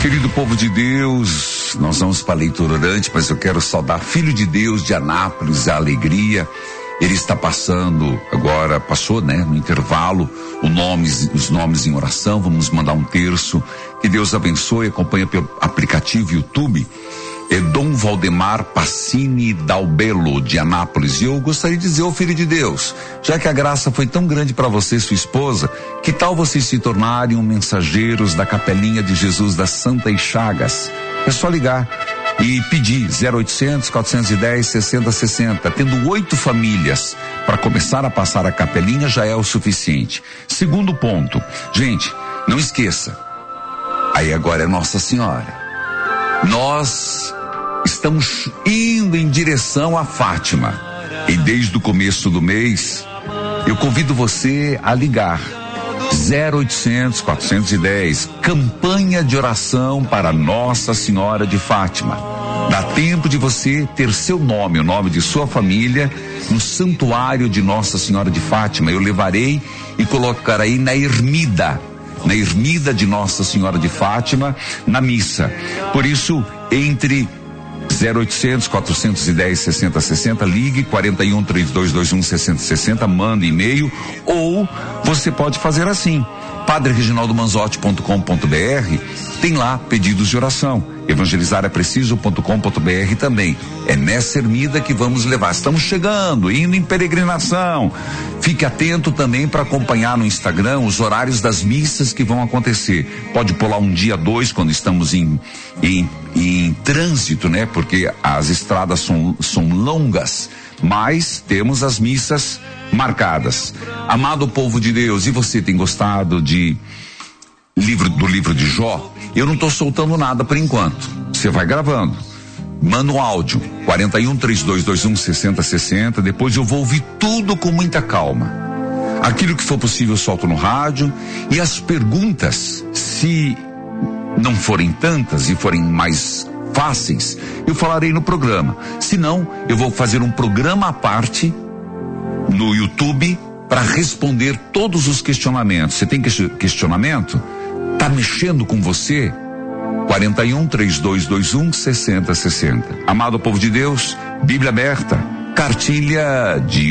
Querido povo de Deus, nós vamos para a leitura orante, mas eu quero saudar Filho de Deus de Anápolis, a alegria. Ele está passando agora, passou, no intervalo, os nomes em oração. Vamos mandar um terço. Que Deus abençoe. Acompanha pelo aplicativo YouTube. É Dom Valdemar Passini Dalbello de Anápolis. E eu gostaria de dizer ao Filho de Deus, já que a graça foi tão grande para você e sua esposa, que tal vocês se tornarem mensageiros da Capelinha de Jesus das Santas Chagas? É só ligar e pedir 0800 410 6060. Tendo 8 famílias para começar a passar a capelinha já é o suficiente. Segundo ponto, gente, não esqueça, aí agora é Nossa Senhora. Nós estamos indo em direção a Fátima e desde o começo do mês eu convido você a ligar 0800 410, campanha de oração para Nossa Senhora de Fátima. Dá tempo de você ter seu nome, o nome de sua família, no santuário de Nossa Senhora de Fátima. Eu levarei e colocarei na ermida de Nossa Senhora de Fátima, na missa. Por isso, entre 0800 410 6060, ligue 41 3221 6060, manda e-mail, ou você pode fazer assim, padrereginaldomanzotti.com.br, tem lá pedidos de oração. evangelizarpreciso.com.br também. É nessa ermida que vamos levar. Estamos chegando, indo em peregrinação. Fique atento também para acompanhar no Instagram os horários das missas que vão acontecer. Pode pular um dia, 2, quando estamos em trânsito, porque as estradas são longas, mas temos as missas marcadas. Amado povo de Deus, e você tem gostado do livro de Jó? Eu não estou soltando nada por enquanto. Você vai gravando. Manda um áudio, 41 3221 6060. Depois eu vou ouvir tudo com muita calma. Aquilo que for possível eu solto no rádio. E as perguntas, se não forem tantas e forem mais fáceis, eu falarei no programa. Se não, eu vou fazer um programa à parte no YouTube para responder todos os questionamentos. Você tem questionamento? Tá mexendo com você? 41 3221 6060. Amado povo de Deus, Bíblia aberta, cartilha de